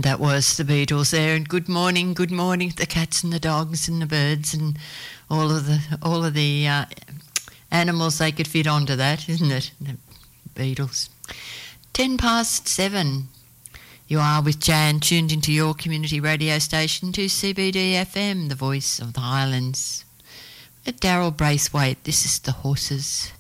That was the Beatles there, and good morning, the cats and the dogs and the birds and all of the animals they could fit onto that, isn't it? The Beatles. 7:10. You are with Jan, tuned into your community radio station, 2CBD FM, the voice of the Highlands. With Daryl Braithwaite, this is The Horses.